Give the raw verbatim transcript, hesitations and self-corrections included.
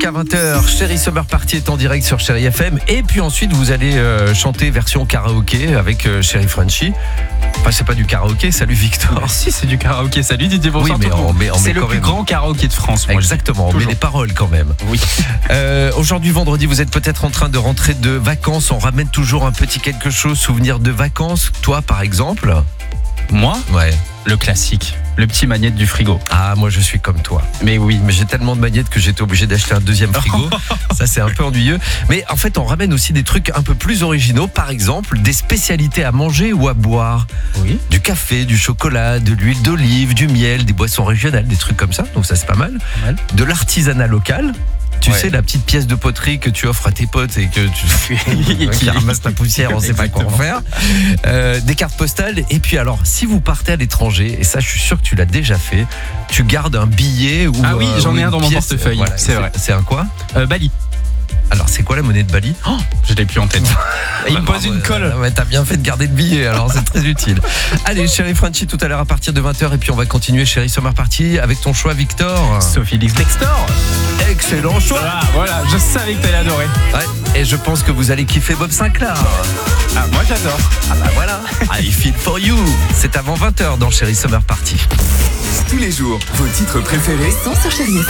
jusqu'à vingt heures. Chérie Summer Party est en direct sur Chérie F M. Et puis ensuite, vous allez euh, chanter version karaoké avec euh, Chérie Frenchy. Enfin, c'est pas du karaoké, salut Victor. Ah, si, c'est du karaoké. Salut Didier, bonsoir. Oui, mais on met, on c'est met le quand plus même... grand karaoké de France. Moi, Exactement, on met les paroles quand même. Oui. Euh, aujourd'hui, vendredi, vous êtes peut-être en train de rentrer de vacances. On ramène toujours un petit quelque chose, souvenir de vacances. Toi, par exemple? Moi, Ouais. le classique, le petit magnète du frigo. Ah, moi je suis comme toi. Mais oui. Mais j'ai tellement de magnettes que j'étais obligé d'acheter un deuxième frigo. Ça, c'est un peu ennuyeux. Mais en fait, on ramène aussi des trucs un peu plus originaux. Par exemple, des spécialités à manger ou à boire. Oui. Du café, du chocolat, de l'huile d'olive, du miel, des boissons régionales, des trucs comme ça. Donc ça, c'est pas mal. Pas mal. De l'artisanat local. Tu Ouais. sais, la petite pièce de poterie que tu offres à tes potes et que tu qui ramasse la poussière, on sait pas quoi en faire. Euh, des cartes postales. Et puis alors, si vous partez à l'étranger, et ça, je suis sûr que tu l'as déjà fait, tu gardes un billet ou Ah oui, euh, j'en ou ai un une dans mon pièce. portefeuille, Voilà, c'est vrai. C'est un quoi? Euh, Bali. Alors, c'est quoi la monnaie de Bali? Oh, je l'ai plus en tête. Il me Bah, pose bravo, une colle. euh, Ouais, t'as bien fait de garder le billet, alors c'est très utile. Allez, Chérie Frenchy, tout à l'heure à partir de vingt heures. Et puis on va continuer Chérie Summer Party avec ton choix, Victor. Sophie Lix Dextor. Excellent choix. Ah, voilà, je savais que t'allais adorer. Ouais, et je pense que vous allez kiffer Bob Sinclair. Ah, moi j'adore. Ah bah voilà, I feel for you. C'est avant vingt heures dans Chérie Summer Party. Tous les jours, vos titres préférés Sont sur Chérie F M.